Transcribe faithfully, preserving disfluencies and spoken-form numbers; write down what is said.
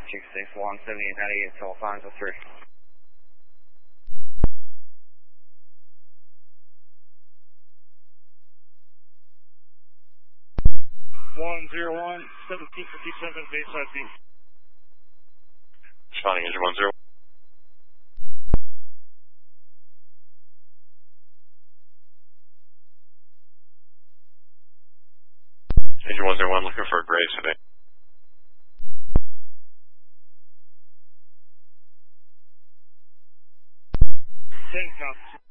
two six one seven eight nine eight, so five to three. one zero one, seventeen fifty-seven, Bayside B. Responding engine one zero. Engine one zero one, looking for a Graves today. ten counts.